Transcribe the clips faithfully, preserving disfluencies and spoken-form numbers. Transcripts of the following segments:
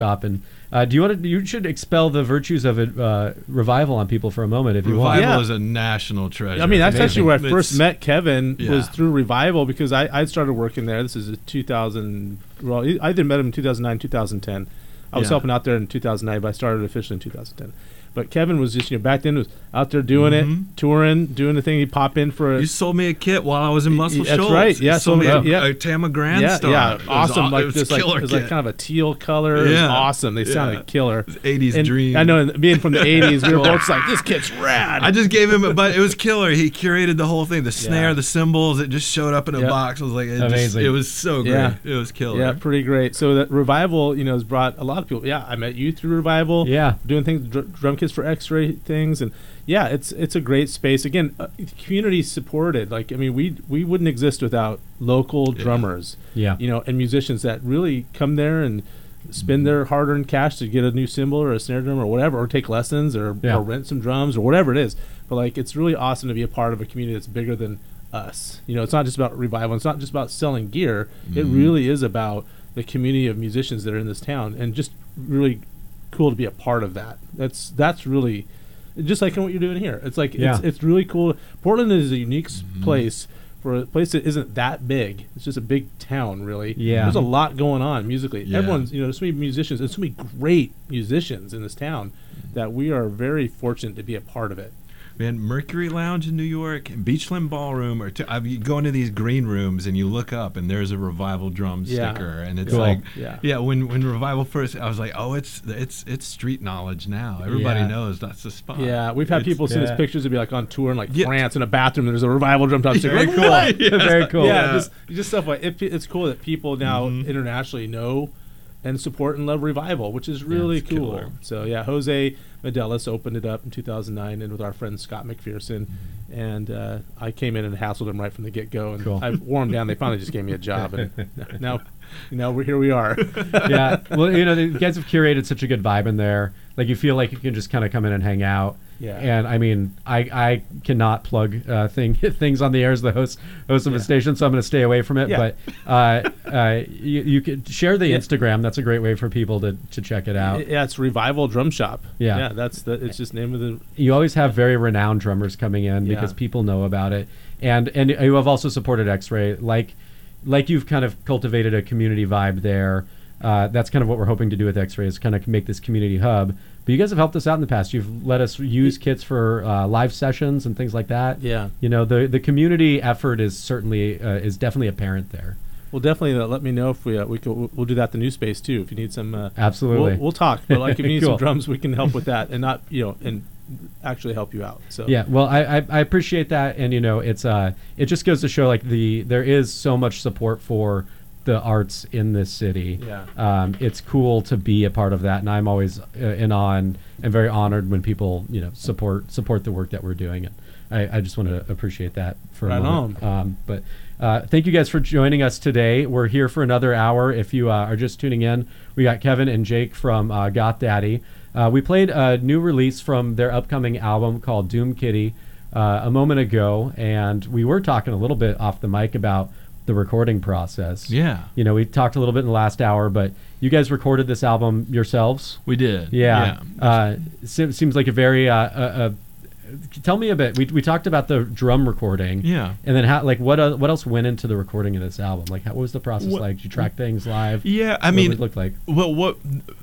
shop. And uh, do you want to? You should expel the virtues of it, uh, Revival on people for a moment, if you Revival want. Revival Yeah. is a national treasure. I mean, that's Amazing. actually where I It's- first met Kevin yeah. was through Revival because I, I started working there. This is a two thousand. Well, I either met him in two thousand nine, two thousand ten. I was Yeah. helping out there in two thousand nine, but I started officially in two thousand ten. But Kevin was just, you know, back then was out there doing Mhm. it, touring, doing the thing. He'd pop in for a. You sold me a kit while I was in Muscle That's Shoals. right, yeah, You sold me sold a, me- yeah. a Tama Grand yeah, Star. yeah, It was awesome. aw- like it was this, a like killer it was like kit. kind of a teal color. It was Yeah. awesome. They sounded Yeah. killer. eighties And dream. I know, and being from the eighties, we were both just like, this kit's rad. I just gave him, a, but it was killer. He curated the whole thing. The snare, Yeah. the cymbals, it just showed up in a Yep. box. I was like, it, Amazing. just, it was so great. Yeah. It was killer. Yeah, pretty great. So that Revival, you know, has brought a lot of people. Yeah, I met you through Revival. Yeah. doing things, dr- drum kits for X-ray things, and yeah, it's it's a great space. Again, uh, community supported. Like, I mean, we we wouldn't exist without local Yeah. drummers, Yeah. you know, and musicians that really come there and spend their hard-earned cash to get a new cymbal or a snare drum or whatever, or take lessons or, Yeah. or rent some drums or whatever it is. But like, it's really awesome to be a part of a community that's bigger than us. You know, it's not just about Revival. It's not just about selling gear. It Mhm. really is about the community of musicians that are in this town, and just really cool to be a part of that. That's that's really just like what you're doing here. It's like Yeah. it's it's really cool. Portland is a unique s Mhm. place for a place that isn't that big. It's just a big town, really. Yeah. There's a lot going on musically. Yeah. Everyone's, you know, there's so many musicians and so many great musicians in this town that we are very fortunate to be a part of it. Man, Mercury Lounge in New York, and Beachland Ballroom, or t- I mean, you go into these green rooms and you look up and there's a Revival drum Yeah. sticker, and it's Cool. like, Yeah. yeah. When when Revival first, I was like, oh, it's it's it's street knowledge now. Everybody Yeah. knows that's the spot. Yeah, we've had It's- people send yeah. us pictures of be like on tour in like Yeah. France in a bathroom. And there's a Revival drum top sticker. Very Like, cool. what? Yeah. Very cool. Yeah, Yeah. just just stuff like it, it's cool that people now Mhm. internationally know and support and love Revival, which is really it's cool. killer. So yeah, Jose Medelis opened it up in two thousand nine, and with our friend Scott McPherson, Mm-hmm. and uh, I came in and hassled him right from the get go, and Cool. I wore him down. They finally just gave me a job, and now, now we're here. We are. Yeah. Well, you know, you guys have curated such a good vibe in there. Like, you feel like you can just kind of come in and hang out. Yeah. And I mean, I, I cannot plug uh, thing things on the air as the host host of Yeah. a station, so I'm going to stay away from it. Yeah. But uh, uh, you, you could share the Yeah. Instagram. That's a great way for people to, to check it out. Yeah, it's Revival Drum Shop. Yeah. yeah, that's the. It's just the name of the. You always have very renowned drummers coming in Yeah. because people know about it, and and you have also supported X-Ray, like like you've kind of cultivated a community vibe there. Uh, that's kind of what we're hoping to do with X-Ray, is kind of make this community hub. But you guys have helped us out in the past. You've let us use kits for uh, live sessions and things like that. Yeah. You know, the the community effort is certainly uh, is definitely apparent there. Well, definitely uh, let me know if we uh, we could, we'll we'll do that at the new space too. If you need some, uh, Absolutely. we'll, we'll talk. But like if you need Cool. some drums, we can help with that, and not you know, and actually help you out. So Yeah, well, I, I I appreciate that, and you know, it's uh, it just goes to show like the there is so much support for the arts in this city. Yeah. Um, it's cool to be a part of that, and I'm always uh, in awe and, and very honored when people you know support support the work that we're doing. And I, I just want to appreciate that for Right a moment. Um, but uh, thank you guys for joining us today. We're here for another hour. If you uh, are just tuning in, we got Kevin and Jake from uh, Goth Daddy. Uh, we played a new release from their upcoming album called Doom Kitty uh, a moment ago, and we were talking a little bit off the mic about the recording process. Yeah. You know, we talked a little bit in the last hour, but you guys recorded this album yourselves. We did. Yeah. Uh, se- seems like a very. Uh, uh, uh, tell me a bit. We we talked about the drum recording. Yeah. And then how? Like what? Uh, what else went into the recording of this album? Like, how, what was the process What- like? Did you track things live? Yeah, I What mean, did it look like? Well, what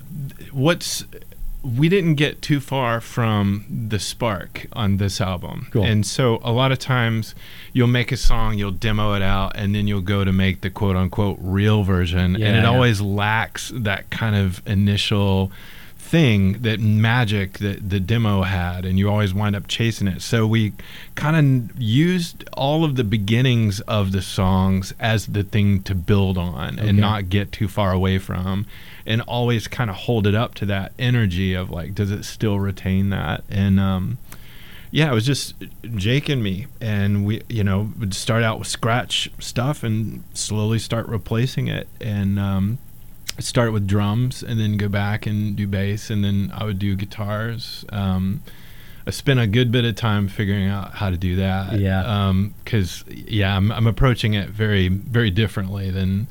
what's we didn't get too far from the spark on this album. Cool. And so a lot of times you'll make a song, you'll demo it out, and then you'll go to make the quote unquote real version. Yeah, and it yeah. always lacks that kind of initial thing, that magic that the demo had, and you always wind up chasing it. So we kind of used all of the beginnings of the songs as the thing to build on Okay. and not get too far away from, and always kind of hold it up to that energy of like, does it still retain that? And um yeah, it was just Jake and me, and we, you know, would start out with scratch stuff and slowly start replacing it, and um start with drums and then go back and do bass, and then I would do guitars. Um, I spent a good bit of time figuring out how to do that. Yeah. Um, 'cause yeah, I'm, I'm approaching it very, very differently than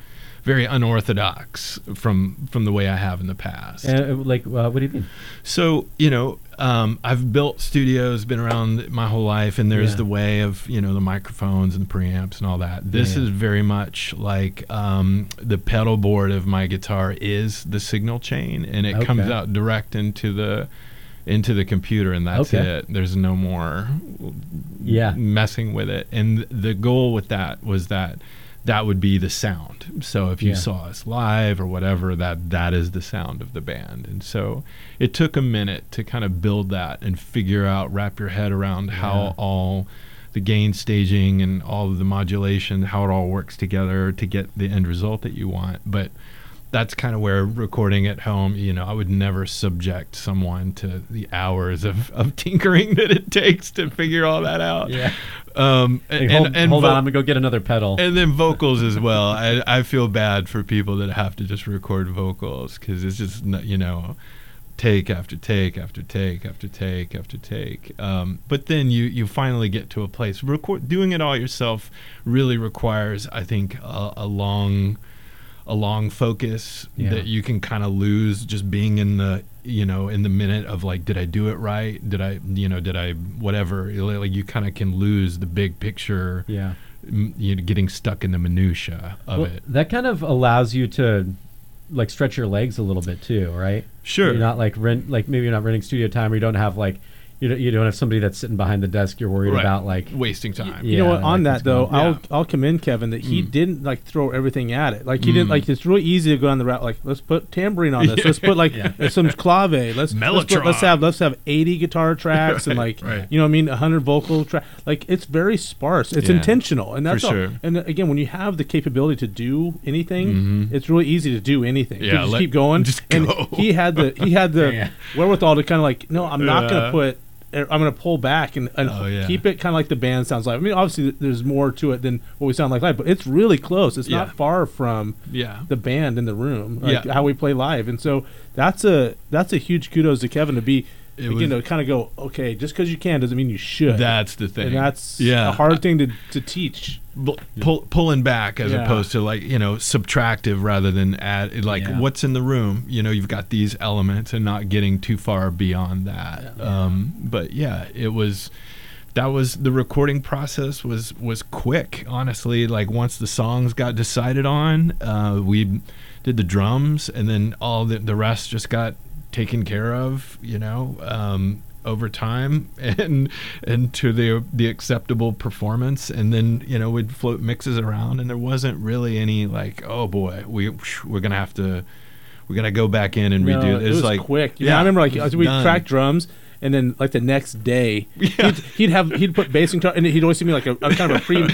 very unorthodox from from the way I have in the past. Uh, like, uh, what do you mean? So, you know, um, I've built studios, been around my whole life, and there's Yeah. the way of, you know, the microphones and the preamps and all that. This Yeah. is very much like um, the pedal board of my guitar is the signal chain, and it Okay. comes out direct into the into the computer, and that's Okay. it. There's no more Yeah. messing with it. And the goal with that was that that would be the sound. So if you Yeah. saw us live or whatever, that that is the sound of the band. And so it took a minute to kind of build that and figure out, wrap your head around how Yeah. all the gain staging and all of the modulation, how it all works together to get the end result that you want. But that's kind of where recording at home, you know, I would never subject someone to the hours of, of tinkering that it takes to figure all that out. Yeah. Um, Like, and, hold and hold vo- on, I'm gonna go get another pedal. and then vocals as well. I, I feel bad for people that have to just record vocals because it's just, not, you know, take after take after take after take after take. Um, but then you, you finally get to a place. Record, doing it all yourself really requires, I think, a, a long a long focus Yeah. that you can kind of lose just being in the, you know, in the minute of like, did I do it right? Did I, you know, did I, whatever, like you kind of can lose the big picture, Yeah. m- you know, getting stuck in the minutia of Well, it. that kind of allows you to like stretch your legs a little bit too, right? Sure. You're not like rent, like maybe you're not renting studio time, or you don't have like, you don't, you don't have somebody that's sitting behind the desk. You're worried Right. about like, wasting time. Yeah, You know what? On like that it's though, going- I'll Yeah. I'll commend Kevin that he Mm. didn't like throw everything at it. Like he didn't Mm. like it's really easy to go on the route. Like let's put tambourine on this. Let's put like Yeah. uh, some clave. Let's let's, put, let's Mellotron. have let's have eighty guitar tracks and like right. you know what I mean, one hundred vocal track. Like it's very sparse. It's Yeah. intentional, and that's For all. sure. And again, when you have the capability to do anything, Mhm. it's really easy to do anything. Yeah, to just let- keep going. just and go. he had the he had the Yeah. wherewithal to kind of like no, I'm not Yeah. gonna put. I'm going to pull back and, and Oh, yeah. keep it kind of like the band sounds like. I mean, obviously, th- there's more to it than what we sound like live, but it's really close. It's Yeah. not far from Yeah. the band in the room, like Yeah. how we play live. And so that's a that's a huge kudos to Kevin to be, It again, was- to kind of go, okay, just because you can doesn't mean you should. That's the thing. and that's yeah. a hard thing to, to teach. Bu- pull, pulling back as Yeah. opposed to like, you know, subtractive rather than add, like Yeah. what's in the room, you know, you've got these elements and not getting too far beyond that. Yeah. Um, but yeah, it was, that was, the recording process was, was quick, honestly. Like once the songs got decided on, uh, we did the drums and then all the, the rest just got taken care of, you know, um, over time and and to the the acceptable performance, and then you know we'd float mixes around, and there wasn't really any like, oh boy, we we're gonna have to we're gonna go back in and No, redo it It's was like quick. Yeah, yeah, I remember like it was we done. track drums. And then, like the next day, Yeah. he'd, he'd have he'd put bass guitar, and he'd always see me like a, a kind of a pre.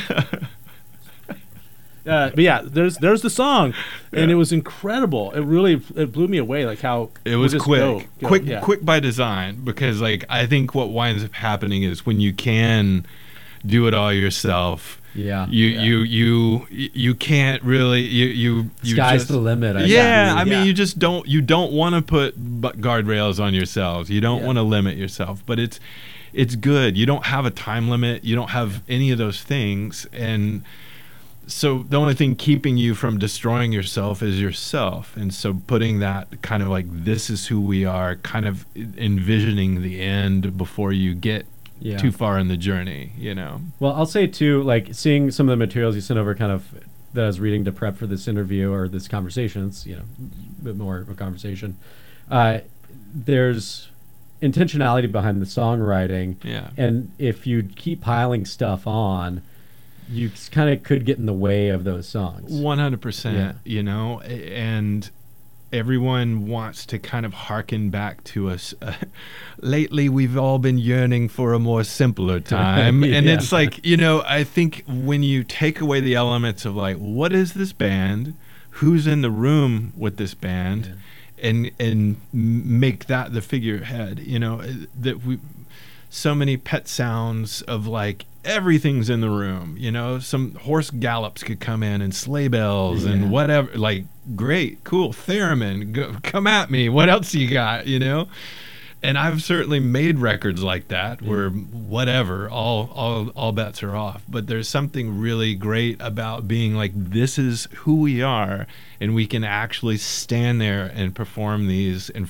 Uh, but yeah, there's there's the song, and Yeah. it was incredible. It really it blew me away, like how It we'll was just quick, go, go, quick, yeah. quick by design, because like I think what winds up happening is when you can do it all yourself, yeah, you yeah. you you you can't really you you you Sky's just, the limit. I yeah, think. I mean, Yeah. you just don't you don't want to put bu- guardrails on yourselves. You don't Yeah. want to limit yourself, but it's it's good. You don't have a time limit. You don't have any of those things, and so the only thing keeping you from destroying yourself is yourself. And so putting that kind of like, this is who we are, kind of envisioning the end before you get Yeah. too far in the journey, you know. Well, I'll say too, like seeing some of the materials you sent over, kind of that I was reading to prep for this interview or this conversation. It's, you know, a bit more of a conversation. Uh, there's intentionality behind the songwriting, Yeah. and if you keep piling stuff on, you kind of could get in the way of those songs. one hundred percent, Yeah. you know, a- and everyone wants to kind of harken back to us. Uh, lately, we've all been yearning for a more simpler time. And Yeah. it's like, you know, I think when you take away the elements of like, what is this band? Who's in the room with this band? And, and m- make that the figurehead, you know, uh, that we, so many pet sounds of like, everything's in the room, you know, some horse gallops could come in and sleigh bells Yeah. and whatever, like, great, cool, theremin, go, come at me, what else you got, you know? and I've certainly made records like that where whatever, all all all bets are off. But there's something really great about being like, this is who we are, and we can actually stand there and perform these in